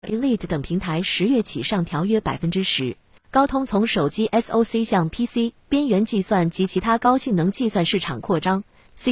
Elite 等平台10月起上调约10%。高通从手机 SoC 向 PC、边缘计算及其他高性能计算市场扩张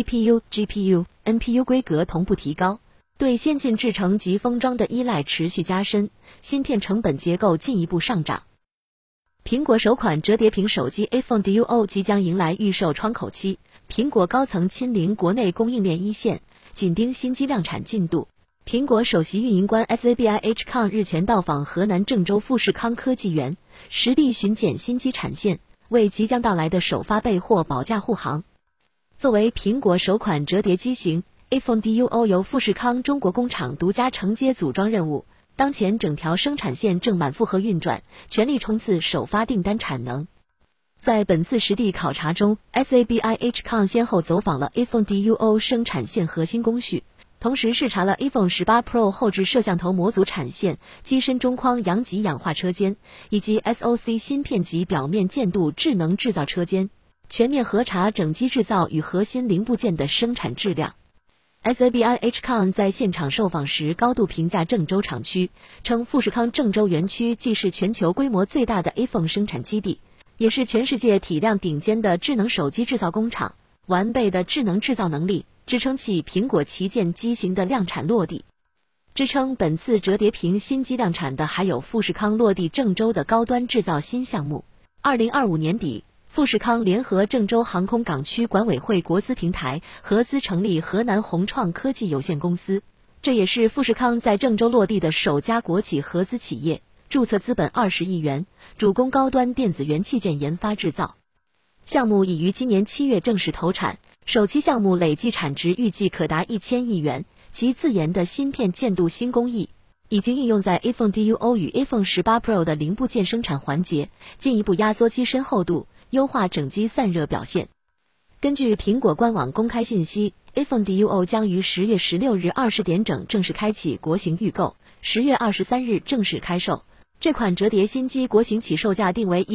，CPU、GPU、NPU 规格同步提高，对先进制程及封装的依赖持续加深，芯片成本结构进一步上涨。苹果首款折叠屏手机 iPhone Duo 即将迎来预售窗口期，苹果高层亲临国内供应链一线，紧盯新机量产进度。苹果首席运营官 SABIH Kang 日前到访河南郑州富士康科技园，实地巡检新机产线，为即将到来的首发备货保驾护航。作为苹果首款折叠机型 iPhone Duo 由富士康中国工厂独家承接组装任务，当前整条生产线正满负荷运转，全力冲刺首发订单产能。在本次实地考察中 ，SABIH Kang 先后走访了 iPhone Duo 生产线核心工序，同时视察了 iPhone 18 Pro 后置摄像头模组产线、机身中框阳极氧化车间以及 SoC 芯片及表面键度智能制造车间，全面核查整机制造与核心零部件的生产质量。SABIH Kang 在现场受访时高度评价郑州厂区，称富士康郑州园区既是全球规模最大的 iPhone 生产基地，也是全世界体量顶尖的智能手机制造工厂，完备的智能制造能力支撑起苹果旗舰机型的量产落地。支撑本次折叠屏新机量产的还有富士康落地郑州的高端制造新项目。2025年底，富士康联合郑州航空港区管委会国资平台合资成立河南宏创科技有限公司，这也是富士康在郑州落地的首家国企合资企业，注册资本20亿元，主攻高端电子元器件研发制造。项目已于今年7月正式投产，首期项目累计产值预计可达1000亿元，其自研的芯片键度新工艺已经应用在 iPhone Duo 与 iPhone 18 Pro 的零部件生产环节，进一步压缩机身厚度，优化整机散热表现。根据苹果官网公开信息， iPhone Duo 将于10月16日20点整正式开启国行预购，10月23日正式开售。这款折叠新机国行起售价定为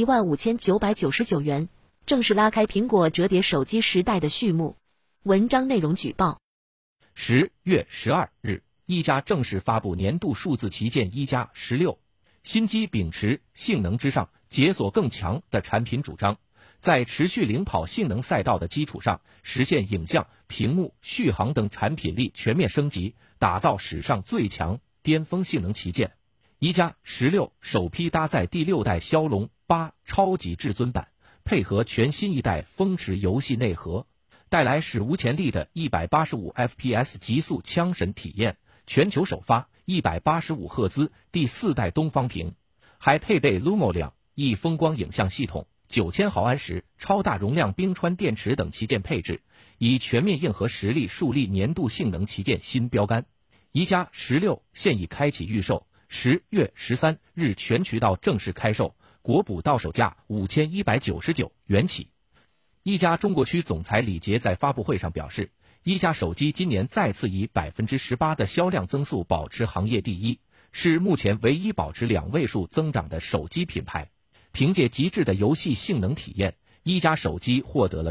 15999元，正式拉开苹果折叠手机时代的序幕。文章内容举报 10月12日，一加正式发布年度数字旗舰一加16。新机秉持性能之上，解锁更强的产品主张，在持续领跑性能赛道的基础上，实现影像、屏幕、续航等产品力全面升级，打造史上最强巅峰性能旗舰。一加16首批搭载第6代骁龙8超级至尊版，配合全新一代峰值游戏内核，带来史无前例的185 FPS 极速枪神体验，全球首发185赫兹第4代东方屏，还配备 Lumo 2亿风光影像系统、9000毫安时超大容量冰川电池等旗舰配置，以全面硬核实力树立年度性能旗舰新标杆。一加16现已开启预售，10月13日全渠道正式开售，国补到手价5199元起。一加中国区总裁李杰在发布会上表示，一加手机今年再次以18%的销量增速保持行业第一，是目前唯一保持2位数增长的手机品牌。凭借极致的游戏性能体验，一加手机获得了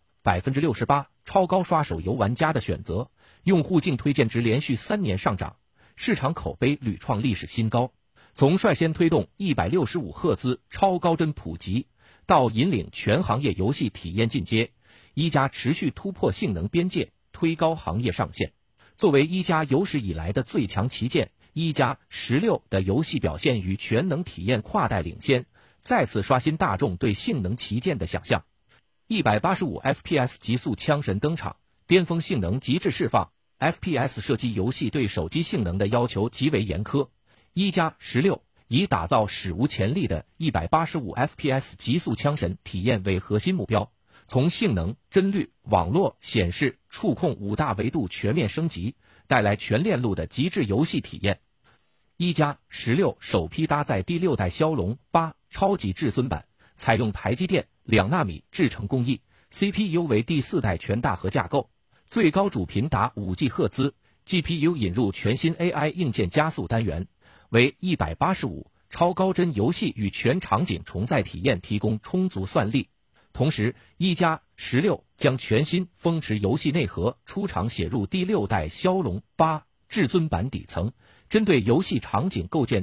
68%超高刷手游玩家的选择，用户净推荐值连续3年上涨，市场口碑屡创历史新高。从率先推动165赫兹超高帧普及，到引领全行业游戏体验进阶，一加持续突破性能边界，推高行业上限。作为一加有史以来的最强旗舰，一加16的游戏表现与全能体验跨代领先，再次刷新大众对性能旗舰的想象。185 FPS 极速枪神登场，巅峰性能极致释放。FPS 射击游戏对手机性能的要求极为严苛，一加16以打造史无前例的185 FPS 极速枪神体验为核心目标，从性能、帧率、网络、显示、触控5大维度全面升级，带来全链路的极致游戏体验。一加16首批搭载第6代骁龙8超级至尊版，采用台积电2纳米制程工艺， CPU 为第4代全大核架构，最高主频达5G 赫兹， GPU 引入全新 AI 硬件加速单元，为185超高帧游戏与全场景重载体验提供充足算力。同时，一加16将全新峰值游戏内核出厂写入第6代骁龙8至尊版底层， 针对游戏场景构建